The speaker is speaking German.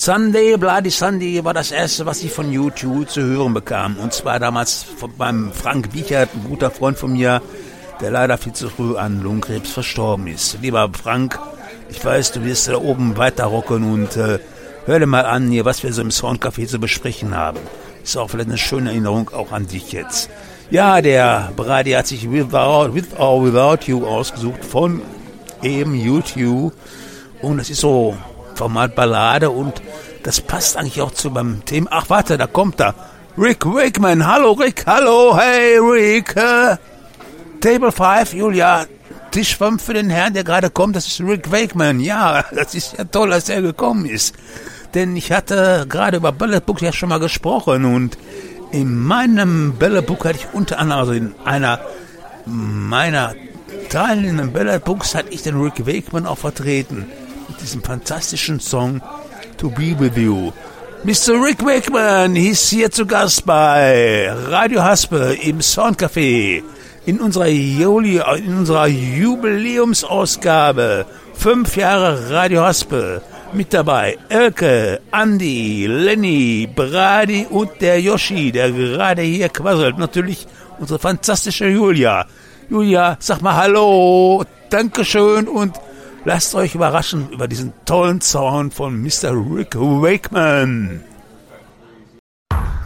Sunday, Bloody Sunday war das erste, was ich von YouTube zu hören bekam. Und zwar damals beim Frank Wiechert, ein guter Freund von mir, der leider viel zu früh an Lungenkrebs verstorben ist. Lieber Frank, ich weiß, du wirst da oben weiter rocken und hör dir mal an, hier, was wir so im Soundcafé zu besprechen haben. Ist auch vielleicht eine schöne Erinnerung auch an dich jetzt. Ja, der Brady hat sich With or Without You ausgesucht von eben YouTube. Und das ist so Format Ballade und das passt eigentlich auch zu beim Thema. Ach, warte, da kommt er. Rick Wakeman. Hallo, Rick. Hallo, hey, Rick. Table 5, Julia. Tisch 5 für den Herrn, der gerade kommt. Das ist Rick Wakeman. Ja, das ist ja toll, dass er gekommen ist. Denn ich hatte gerade über Ballad Book ja schon mal gesprochen und in meinem Ballad Book hatte ich unter anderem, also in einer meiner teilnehmenden Ballad Books hatte ich den Rick Wakeman auch vertreten. Mit diesem fantastischen Song To Be With You. Mr. Rick Wakeman ist hier zu Gast bei Radio Haspe im Soundcafé in unserer Jubiläumsausgabe 5 Jahre Radio Haspe. Mit dabei Elke, Andi, Lenny, Brady und der Yoshi, der gerade hier quasselt. Natürlich unsere fantastische Julia. Julia, sag mal Hallo, Dankeschön und lasst euch überraschen über diesen tollen Sound von Mr. Rick Wakeman.